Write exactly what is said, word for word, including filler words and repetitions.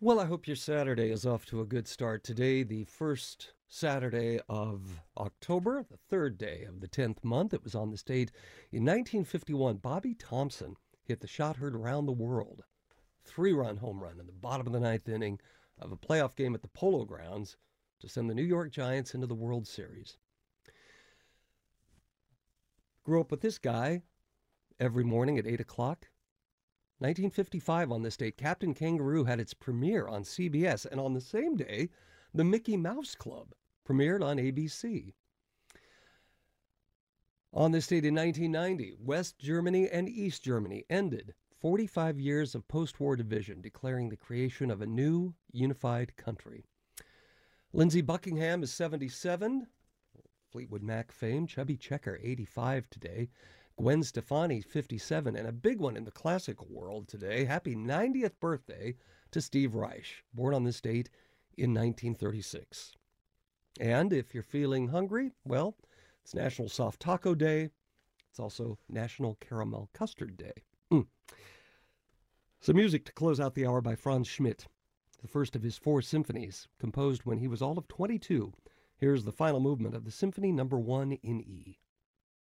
Well, I hope your Saturday is off to a good start. Today, the first Saturday of October, the third day of the tenth month. It was on this date in nineteen fifty-one. Bobby Thompson hit the shot heard around the world. Three-run home run in the bottom of the ninth inning of a playoff game at the Polo Grounds to send the New York Giants into the World Series. Grew up with this guy every morning at eight o'clock. nineteen fifty-five on this date, Captain Kangaroo had its premiere on C B S, and on the same day, the Mickey Mouse Club premiered on A B C. On this date in nineteen ninety, West Germany and East Germany ended forty-five years of post-war division, declaring the creation of a new unified country. Lindsey Buckingham is seventy-seven. Fleetwood Mac fame. Chubby Checker, eighty-five today. Gwen Stefani, fifty-seven, and a big one in the classical world today. Happy ninetieth birthday to Steve Reich, born on this date in nineteen thirty-six. And if you're feeling hungry, well, it's National Soft Taco Day. It's also National Caramel Custard Day. Mm. Some music to close out the hour by Franz Schmidt, the first of his four symphonies, composed when he was all of twenty-two. Here's the final movement of the Symphony Number One in E.